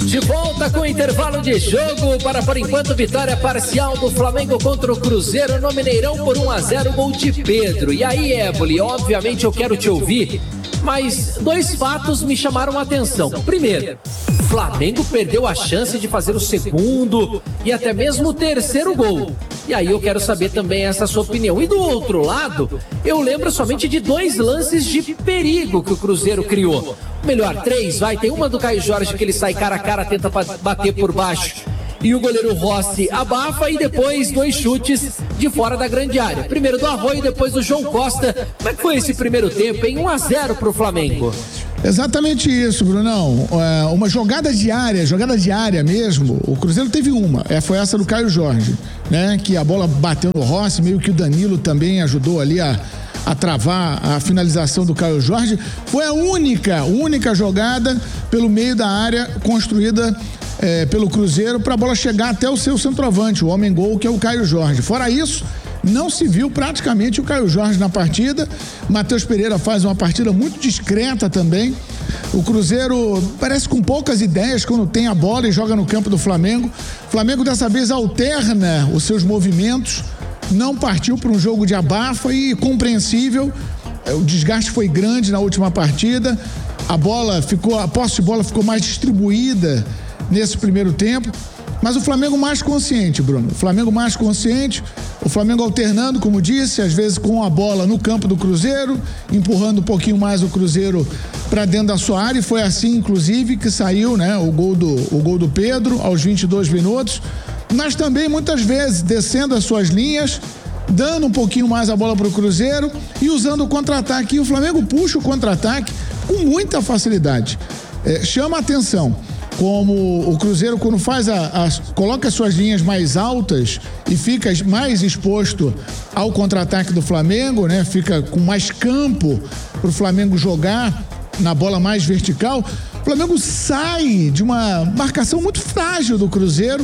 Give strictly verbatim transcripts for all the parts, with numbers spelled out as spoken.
De volta com o intervalo de jogo para, por enquanto, vitória parcial do Flamengo contra o Cruzeiro no Mineirão por um a zero, gol de Pedro. E aí, Éboli, obviamente eu quero te ouvir, mas dois fatos me chamaram a atenção. Primeiro, o Flamengo perdeu a chance de fazer o segundo e até mesmo o terceiro gol. E aí eu quero saber também essa sua opinião. E do outro lado, eu lembro somente de dois lances de perigo que o Cruzeiro criou. Melhor, três, vai. Tem uma do Caio Jorge que ele sai cara a cara, tenta bater por baixo e o goleiro Rossi abafa, e depois dois chutes de fora da grande área. Primeiro do Arroio, depois do João Costa. Como é que foi esse primeiro tempo, em um a zero pro Flamengo? Exatamente isso, Brunão. É, uma jogada diária, jogada diária mesmo, o Cruzeiro teve uma, é, foi essa do Caio Jorge, né? Que a bola bateu no Rossi, meio que o Danilo também ajudou ali a, a travar a finalização do Caio Jorge. Foi a única, única jogada pelo meio da área construída É, pelo Cruzeiro para a bola chegar até o seu centroavante, o homem-gol, que é o Caio Jorge. Fora isso, não se viu praticamente o Caio Jorge na partida. Matheus Pereira faz uma partida muito discreta também. O Cruzeiro parece com poucas ideias quando tem a bola e joga no campo do Flamengo. O Flamengo dessa vez alterna os seus movimentos, não partiu para um jogo de abafa, e compreensível, o desgaste foi grande na última partida. A bola ficou, a posse de bola ficou mais distribuída nesse primeiro tempo, mas o Flamengo mais consciente, Bruno, o Flamengo mais consciente, o Flamengo alternando, como disse, às vezes com a bola no campo do Cruzeiro, empurrando um pouquinho mais o Cruzeiro para dentro da sua área, e foi assim, inclusive, que saiu, né, o gol do, o gol do Pedro aos vinte e dois minutos, mas também muitas vezes descendo as suas linhas, dando um pouquinho mais a bola para o Cruzeiro e usando o contra-ataque, e o Flamengo puxa o contra-ataque com muita facilidade. É, chama a atenção como o Cruzeiro, quando faz a, a, coloca as suas linhas mais altas e fica mais exposto ao contra-ataque do Flamengo, né? Fica com mais campo para o Flamengo jogar na bola mais vertical. O Flamengo sai de uma marcação muito frágil do Cruzeiro.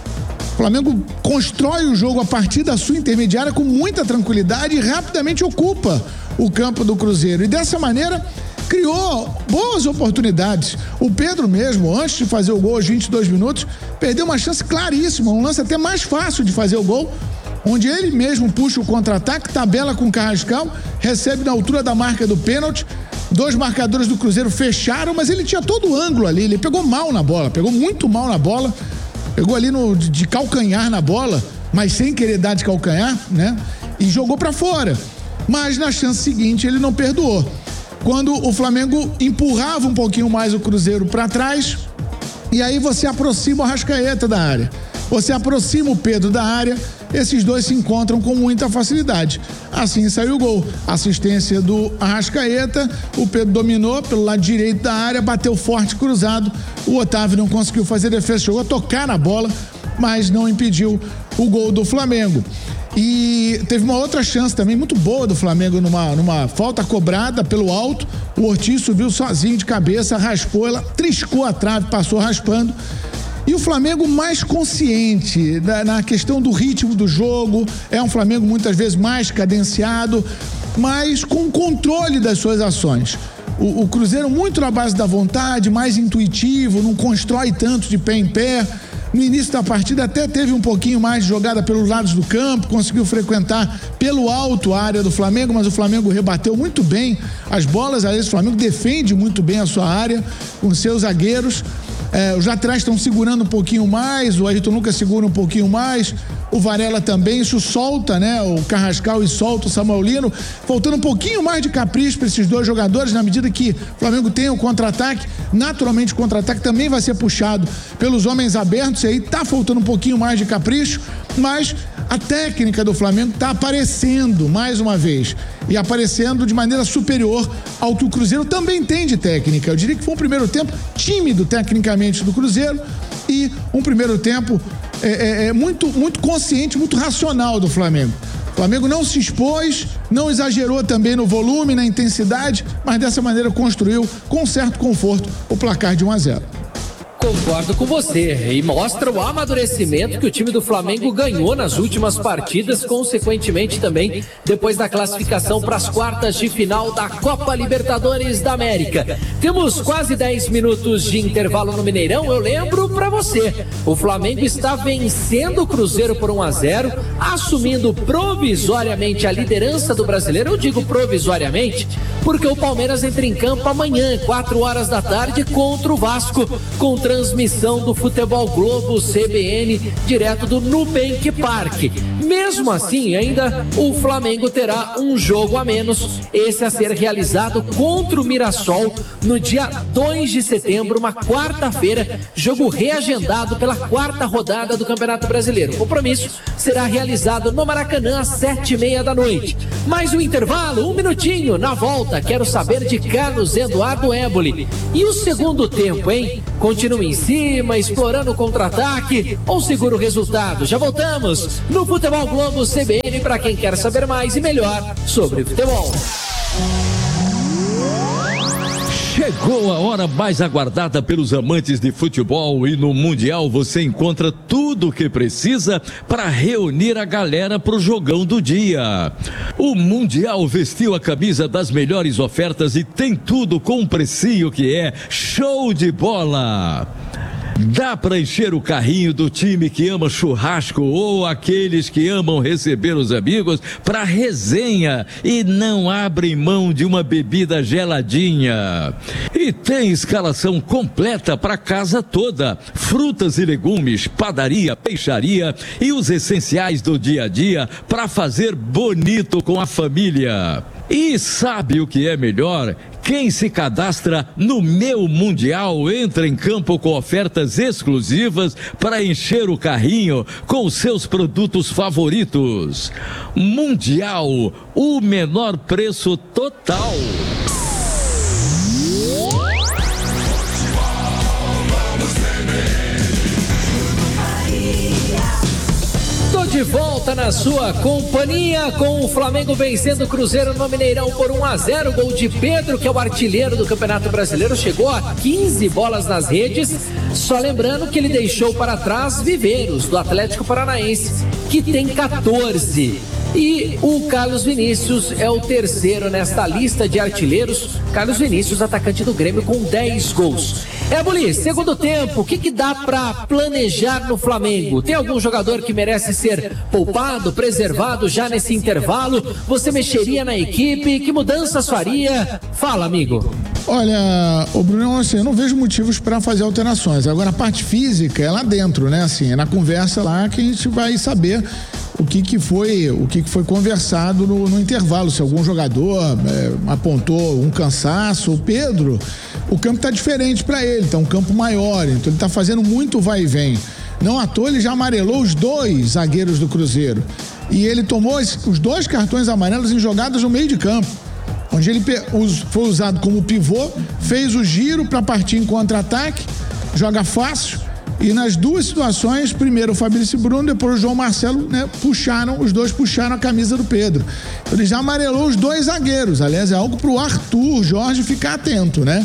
O Flamengo constrói o jogo a partir da sua intermediária com muita tranquilidade e rapidamente ocupa o campo do Cruzeiro. E dessa maneira criou boas oportunidades. O Pedro mesmo, antes de fazer o gol aos vinte e dois minutos, perdeu uma chance claríssima, um lance até mais fácil de fazer o gol, onde ele mesmo puxa o contra-ataque, tabela com o Carrascal, recebe na altura da marca do pênalti. Dois marcadores do Cruzeiro fecharam, mas ele tinha todo o ângulo ali, ele pegou mal na bola, pegou muito mal na bola, pegou ali no, de, de calcanhar na bola, mas sem querer dar de calcanhar, né? E jogou pra fora. Mas na chance seguinte ele não perdoou. Quando o Flamengo empurrava um pouquinho mais o Cruzeiro para trás, e aí você aproxima o Arrascaeta da área, você aproxima o Pedro da área, esses dois se encontram com muita facilidade. Assim saiu o gol. Assistência do Arrascaeta, o Pedro dominou pelo lado direito da área, bateu forte cruzado, o Otávio não conseguiu fazer defesa, chegou a tocar na bola, mas não impediu o gol do Flamengo. E teve uma outra chance também muito boa do Flamengo numa, numa falta cobrada pelo alto. O Ortiz subiu sozinho de cabeça, raspou, ela triscou a trave, passou raspando. E o Flamengo mais consciente na, na questão do ritmo do jogo, é um Flamengo muitas vezes mais cadenciado, mas com controle das suas ações. O, o Cruzeiro muito na base da vontade, mais intuitivo, não constrói tanto de pé em pé. No início da partida até teve um pouquinho mais de jogada pelos lados do campo, conseguiu frequentar pelo alto a área do Flamengo, mas o Flamengo rebateu muito bem as bolas. Aí o Flamengo defende muito bem a sua área com seus zagueiros. É, os laterais estão segurando um pouquinho mais, o Ayrton Lucas segura um pouquinho mais, o Varela também, isso solta, né, o Carrascal e solta o Samuel Lino, faltando um pouquinho mais de capricho para esses dois jogadores, na medida que o Flamengo tem o contra-ataque, naturalmente o contra-ataque também vai ser puxado pelos homens abertos, e aí tá faltando um pouquinho mais de capricho, mas a técnica do Flamengo tá aparecendo mais uma vez, e aparecendo de maneira superior ao que o Cruzeiro também tem de técnica. Eu diria que foi um primeiro tempo tímido tecnicamente do Cruzeiro e um primeiro tempo é, é, é muito, muito consciente, muito racional do Flamengo. O Flamengo não se expôs, não exagerou também no volume, na intensidade, mas dessa maneira construiu com certo conforto o placar de um a zero. Concordo com você, e mostra o amadurecimento que o time do Flamengo ganhou nas últimas partidas, consequentemente também depois da classificação para as quartas de final da Copa Libertadores da América. Temos quase dez minutos de intervalo no Mineirão. Eu lembro para você, o Flamengo está vencendo o Cruzeiro por um a zero, assumindo provisoriamente a liderança do Brasileiro. Eu digo provisoriamente porque o Palmeiras entra em campo amanhã, quatro horas da tarde, contra o Vasco, com transmissão do Futebol Globo C B N, direto do Nubank Park. Mesmo assim, ainda o Flamengo terá um jogo a menos, esse a ser realizado contra o Mirassol no dia dois de setembro, uma quarta-feira, jogo reagendado pela quarta rodada do Campeonato Brasileiro. O compromisso será realizado no Maracanã às sete e meia da noite. Mais um intervalo, um minutinho, na volta, quero saber de Carlos Eduardo Éboli. E o segundo tempo, hein? Continua em cima, explorando o contra-ataque ou segura o resultado? Já voltamos no Futebol Globo C B N para quem quer saber mais e melhor sobre futebol. Chegou a hora mais aguardada pelos amantes de futebol, e no Mundial você encontra tudo o que precisa para reunir a galera pro jogão do dia. O Mundial vestiu a camisa das melhores ofertas e tem tudo com um precinho que é show de bola. Dá para encher o carrinho do time que ama churrasco ou aqueles que amam receber os amigos para resenha e não abrem mão de uma bebida geladinha. E tem escalação completa para casa toda: frutas e legumes, padaria, peixaria e os essenciais do dia a dia para fazer bonito com a família. E sabe o que é melhor? Quem se cadastra no Meu Mundial entra em campo com ofertas exclusivas para encher o carrinho com os seus produtos favoritos. Mundial, o menor preço total. De volta na sua companhia, com o Flamengo vencendo o Cruzeiro no Mineirão por um a zero, gol de Pedro, que é o artilheiro do Campeonato Brasileiro, chegou a quinze bolas nas redes, só lembrando que ele deixou para trás Viveiros, do Atlético Paranaense, que tem quatorze. E o Carlos Vinícius é o terceiro nesta lista de artilheiros. Carlos Vinícius, atacante do Grêmio, com dez gols. Éboli, segundo tempo, o que, que dá para planejar no Flamengo? Tem algum jogador que merece ser poupado, preservado já nesse intervalo? Você mexeria na equipe? Que mudanças faria? Fala, amigo. Olha, o Bruno, assim, eu não vejo motivos para fazer alterações. Agora, a parte física é lá dentro, né? Assim, é na conversa lá que a gente vai saber o que que foi, o que que foi conversado no, no intervalo, se algum jogador é, apontou um cansaço. O Pedro, o campo tá diferente para ele, tá um campo maior, então ele tá fazendo muito vai e vem. Não à toa ele já amarelou os dois zagueiros do Cruzeiro, e ele tomou os dois cartões amarelos em jogadas no meio de campo, onde ele foi usado como pivô, fez o giro para partir em contra-ataque, joga fácil. E nas duas situações, primeiro o Fabrício Bruno, depois o João Marcelo, né, puxaram, os dois puxaram a camisa do Pedro. Ele já amarelou os dois zagueiros. Aliás, é algo pro Arthur Jorge ficar atento, né?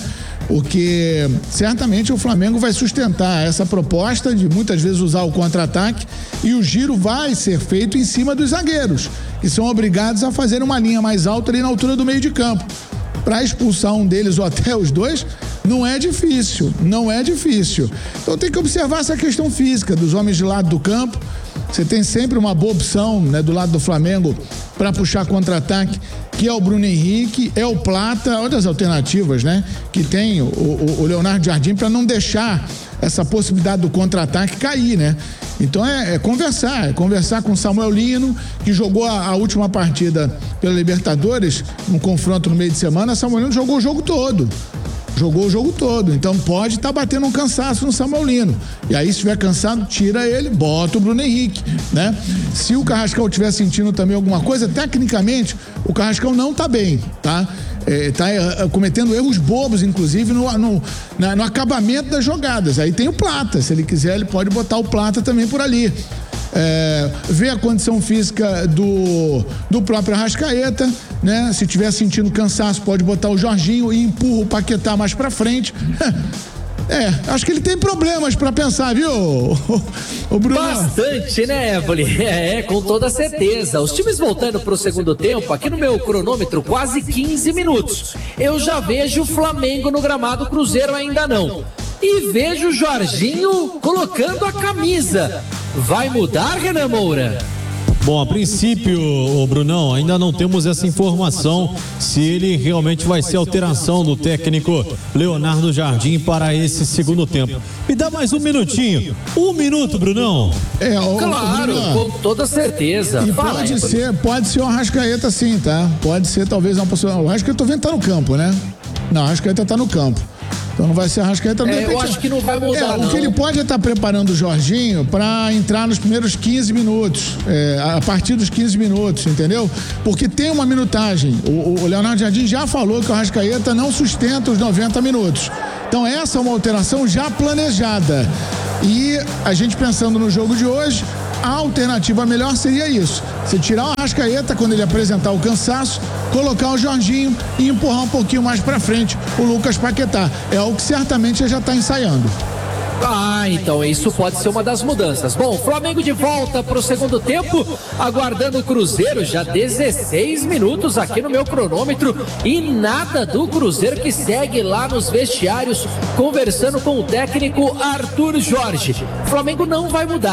Porque certamente o Flamengo vai sustentar essa proposta de muitas vezes usar o contra-ataque, e o giro vai ser feito em cima dos zagueiros, que são obrigados a fazer uma linha mais alta ali na altura do meio de campo. Para expulsar um deles ou até os dois, não é difícil, não é difícil. Então tem que observar essa questão física dos homens de lado do campo. Você tem sempre uma boa opção, né, do lado do Flamengo para puxar contra-ataque, que é o Bruno Henrique, é o Plata, outras alternativas, né? Que tem o, o, o Leonardo Jardim, para não deixar essa possibilidade do contra-ataque cair, né? Então é, é conversar, é conversar com o Samuel Lino, que jogou a, a última partida pela Libertadores, num confronto no meio de semana. Samuel Lino jogou o jogo todo. Jogou o jogo todo, então pode estar tá batendo um cansaço no Samuel Lino. E aí, se estiver cansado, tira ele, bota o Bruno Henrique, né? Se o Carrascal estiver sentindo também alguma coisa, tecnicamente, o Carrascal não tá bem, tá? É, tá é, cometendo erros bobos, inclusive, no, no, na, no acabamento das jogadas. Aí tem o Plata, se ele quiser, ele pode botar o Plata também por ali. É, ver a condição física do, do próprio Arrascaeta, né? Se tiver sentindo cansaço, pode botar o Jorginho e empurra o Paquetá mais pra frente. É, acho que ele tem problemas pra pensar, viu, o Bruno? Bastante, né, Évoli? É, com toda certeza. Os times voltando pro segundo tempo, aqui no meu cronômetro, quase quinze minutos. Eu já vejo o Flamengo no gramado, Cruzeiro ainda não. E vejo o Jorginho colocando a camisa. Vai mudar, Renan Moura? Bom, a princípio, ô Brunão, ainda não temos essa informação se ele realmente vai ser alteração do técnico Leonardo Jardim para esse segundo tempo. Me dá mais um minutinho. Um minuto, Brunão. É, o, Claro, o Bruno, com toda certeza. E Fala, pode Évoli. ser, pode ser o Arrascaeta sim, tá? Pode ser talvez uma possibilidade. O Arrascaeta eu tô vendo que tá no campo, né? Não, o Arrascaeta tá no campo. Então não vai ser Arrascaeta. É, eu acho que não vai mudar, é, não. O que ele pode é estar preparando o Jorginho para entrar nos primeiros quinze minutos, é, a partir dos quinze minutos, entendeu? Porque tem uma minutagem. O, o Leonardo Jardim já falou que o Arrascaeta não sustenta os noventa minutos. Então essa é uma alteração já planejada. E a gente pensando no jogo de hoje, a alternativa melhor seria isso. Você tirar o Arrascaeta quando ele apresentar o cansaço, colocar o Jorginho e empurrar um pouquinho mais pra frente o Lucas Paquetá. É o que certamente ele já tá ensaiando. Ah, então isso pode ser uma das mudanças. Bom, Flamengo de volta pro segundo tempo, aguardando o Cruzeiro, já dezesseis minutos aqui no meu cronômetro e nada do Cruzeiro que segue lá nos vestiários conversando com o técnico Arthur Jorge. Flamengo não vai mudar.